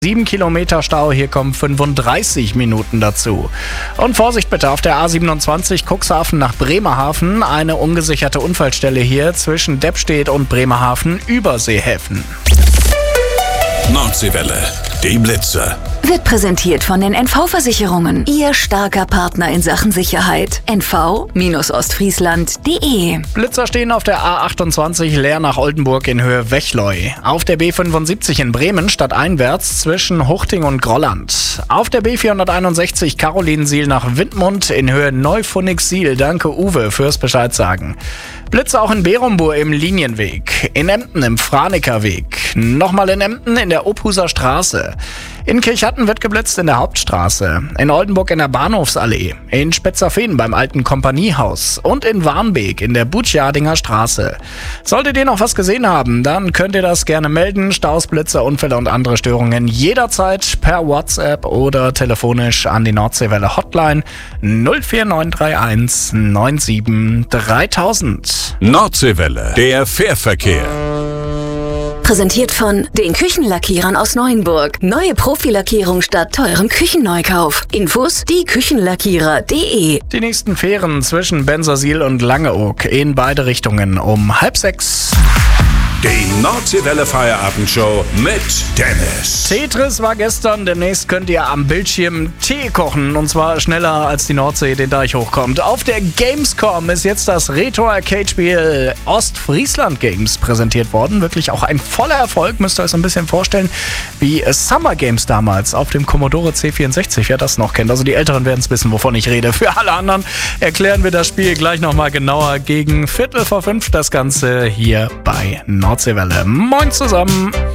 7 Kilometer Stau, hier kommen 35 Minuten dazu. Und Vorsicht bitte auf der A27 Cuxhaven nach Bremerhaven. Eine ungesicherte Unfallstelle hier zwischen Deppstedt und Bremerhaven-Überseehäfen. Nordseewelle, die Blitzer. Wird präsentiert von den NV-Versicherungen. Ihr starker Partner in Sachen Sicherheit. NV-Ostfriesland.de. Blitzer stehen auf der A28 Leer nach Oldenburg in Höhe Wechleu. Auf der B75 in Bremen stadteinwärts zwischen Huchting und Grolland. Auf der B461 Karolinsiel nach Windmund in Höhe Neufunixiel. Danke Uwe fürs Bescheid sagen. Blitze auch in Berumbur im Linienweg. In Emden im Franeker Weg. Nochmal in Emden in der Ophuser Straße. In Kirchhatten wird geblitzt in der Hauptstraße. In Oldenburg in der Bahnhofsallee. In Spetzerfehn beim alten Kompaniehaus. Und in Warnbeek in der Butjardinger Straße. Solltet ihr noch was gesehen haben, dann könnt ihr das gerne melden. Staus, Blitze, Unfälle und andere Störungen jederzeit per WhatsApp oder telefonisch an die Nordseewelle Hotline 04931 97 3000. Nordseewelle, der Fährverkehr. Präsentiert von den Küchenlackierern aus Neuenburg. Neue Profilackierung statt teurem Küchenneukauf. Infos dieküchenlackierer.de. Die nächsten Fähren zwischen Bensersiel und Langeoog in beide Richtungen um 5:30. Die Nordseewelle Feierabendshow mit Dennis. Tetris war gestern, demnächst könnt ihr am Bildschirm Tee kochen und zwar schneller als die Nordsee den Deich hochkommt. Auf der Gamescom ist jetzt das Retro-Arcade-Spiel Ostfriesland Games präsentiert worden. Wirklich auch ein voller Erfolg, müsst ihr euch so ein bisschen vorstellen, wie Summer Games damals auf dem Commodore C64, wer das noch kennt. Also die Älteren werden es wissen, wovon ich rede. Für alle anderen erklären wir das Spiel gleich nochmal genauer gegen 4:45 das Ganze hier bei Nordseewelle. Moin zusammen!